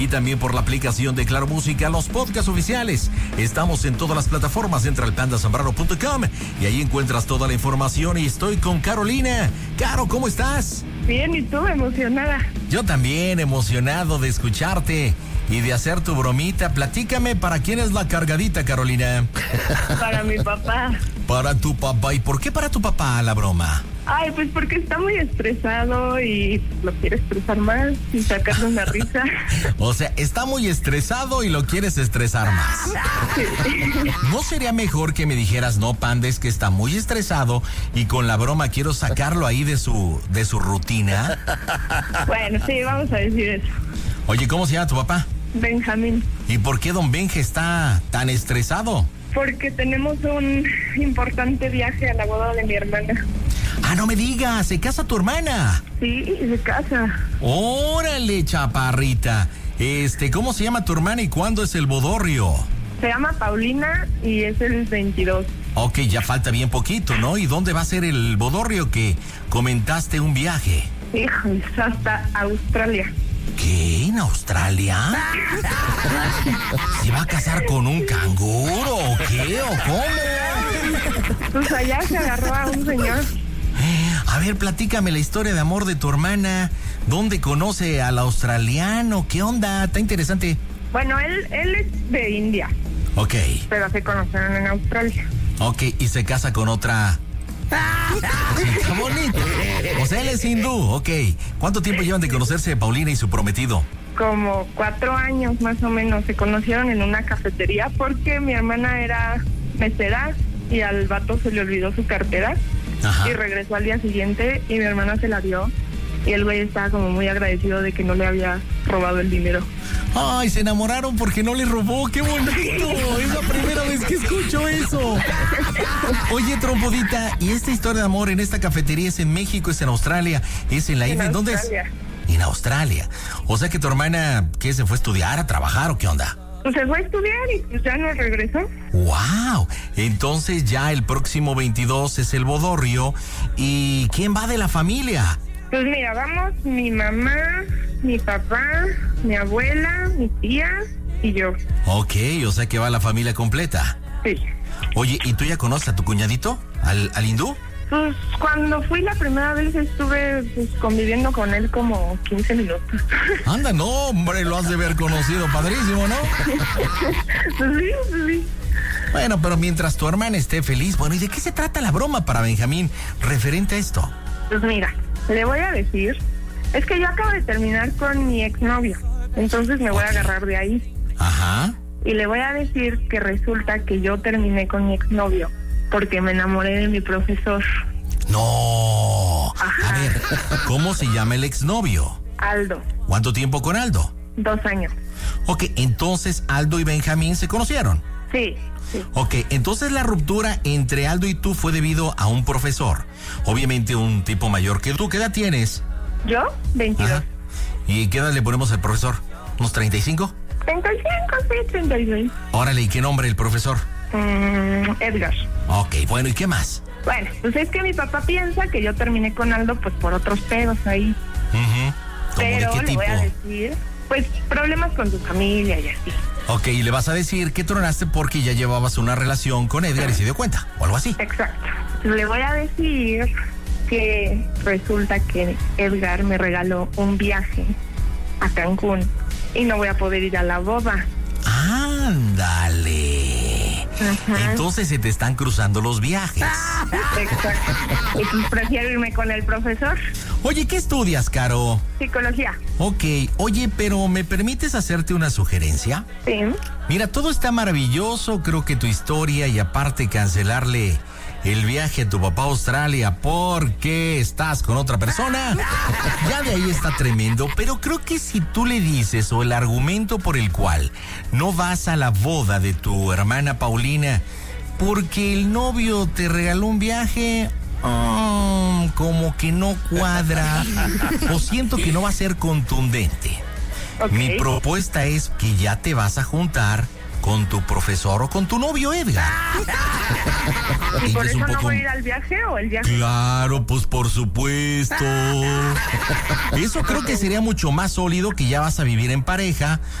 Y también por la aplicación de Claro Música, los podcasts oficiales. Estamos en todas las plataformas. Entra al pandasambrano.com y ahí encuentras toda la información. Y estoy con Carolina. Caro, ¿cómo estás? Bien, ¿y tú? Emocionada. Yo también, emocionado de escucharte y de hacer tu bromita. Platícame, ¿para quién es la cargadita, Carolina? Para mi papá. Para tu papá. ¿Y por qué para tu papá la broma? Ay, pues porque está muy estresado y lo quiere estresar más y sacarle una risa. O sea, está muy estresado y lo quieres estresar más. Sí. ¿No sería mejor que me dijeras, no, Panda, es que está muy estresado y con la broma quiero sacarlo ahí de su rutina? Bueno, sí, vamos a decir eso. Oye, ¿cómo se llama tu papá? Benjamín. ¿Y por qué don Benja está tan estresado? Porque tenemos un importante viaje a la boda de mi hermana. Ah, no me digas, ¿se casa tu hermana? Sí, se casa. Órale, chaparrita. ¿Cómo se llama tu hermana y cuándo es el bodorrio? Se llama Paulina y es el 22. Ok, ya falta bien poquito, ¿no? ¿Y dónde va a ser el bodorrio que comentaste un viaje? Híjole, hasta Australia. ¿Qué? ¿En Australia? ¿Se va a casar con un canguro o qué? ¿O cómo? Pues allá se agarró a un señor. A ver, platícame la historia de amor de tu hermana. ¿Dónde conoce al australiano? ¿Qué onda? Está interesante. Bueno, él es de India. Ok. Pero se conocieron en Australia. Ok, y se casa con otra... ¡Qué bonito! O sea, él es hindú, ok. ¿Cuánto tiempo llevan de conocerse Paulina y su prometido? Como 4 años más o menos. Se conocieron en una cafetería porque mi hermana era mesera y al vato se le olvidó su cartera. Ajá. Y regresó al día siguiente y mi hermana se la dio. Y el güey estaba como muy agradecido de que no le había robado el dinero. ¡Ay, se enamoraron porque no le robó! ¡Qué bonito! Es la primera vez que escucho eso. Oye, trompodita, ¿y esta historia de amor en esta cafetería es en México, es en Australia, es en la India? ¿Dónde es? En Australia. O sea que tu hermana, ¿qué? ¿Se fue a estudiar, a trabajar o qué onda? Pues se fue a estudiar y pues ya no regresó. ¡Wow! Entonces ya el próximo 22 es el bodorrio. ¿Y quién va de la familia? Pues mira, vamos mi mamá, mi papá, mi abuela, mi tía y yo. Ok, o sea que va la familia completa. Sí. Oye, ¿y tú ya conoces a tu cuñadito? ¿Al hindú? Pues cuando fui la primera vez estuve pues, conviviendo con él como 15 minutos. Anda, no, hombre, lo has de haber conocido, padrísimo, ¿no? Pues sí. Bueno, pero mientras tu hermana esté feliz, bueno, ¿y de qué se trata la broma para Benjamín referente a esto? Pues mira, le voy a decir, es que yo acabo de terminar con mi exnovio, entonces me voy a agarrar de ahí. Ajá. Y le voy a decir que resulta que yo terminé con mi exnovio porque me enamoré de mi profesor. No. Ajá. A ver, ¿cómo se llama el exnovio? Aldo. ¿Cuánto tiempo con Aldo? 2 años. Ok, entonces Aldo y Benjamín se conocieron. Sí. Ok, entonces la ruptura entre Aldo y tú fue debido a un profesor. Obviamente un tipo mayor que tú. ¿Qué edad tienes? ¿Yo? 22. Ajá. ¿Y qué edad le ponemos al profesor? ¿Unos 35? 35, sí, 36. Órale, ¿y qué nombre el profesor? Edgar. Ok, bueno, ¿y qué más? Bueno, pues es que mi papá piensa que yo terminé con Aldo pues por otros pedos ahí. Uh-huh. ¿Cómo de Pero qué le tipo? voy a decir, pues problemas con su familia y así. Ok, y le vas a decir que tronaste porque ya llevabas una relación con Edgar y se dio cuenta, o algo así. Exacto. Le voy a decir que resulta que Edgar me regaló un viaje a Cancún y no voy a poder ir a la boda. ¡Ándale! Ajá. Entonces se te están cruzando los viajes. Exacto. Y pues prefiero irme con el profesor. Oye, ¿qué estudias, Caro? Psicología. Ok, oye, pero ¿me permites hacerte una sugerencia? Sí. Mira, todo está maravilloso, creo que tu historia y aparte cancelarle el viaje a tu papá a Australia porque estás con otra persona, ya de ahí está tremendo, pero creo que si tú le dices o el argumento por el cual no vas a la boda de tu hermana Paulina porque el novio te regaló un viaje, como que no cuadra o siento que no va a ser contundente. Ok. Mi propuesta es que ya te vas a juntar con tu profesor o con tu novio Edgar. ¿Y por eso no voy a ir al viaje o el viaje? Claro, pues por supuesto. Eso creo que sería mucho más sólido, que ya vas a vivir en pareja.